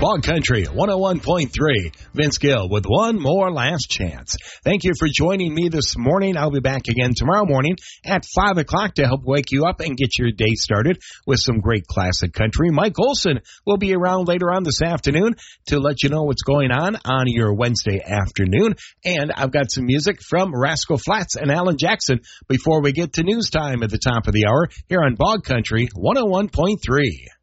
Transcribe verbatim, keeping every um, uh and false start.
Bog Country one oh one point three. Vince Gill with one more last chance. Thank you for joining me this morning. I'll be back again tomorrow morning at five o'clock to help wake you up and get your day started with some great classic country. Mike Olson will be around later on this afternoon to let you know what's going on on your Wednesday afternoon. And I've got some music from Rascal Flatts and Alan Jackson before we get to news time at the top of the hour here on Bog Country one oh one point three.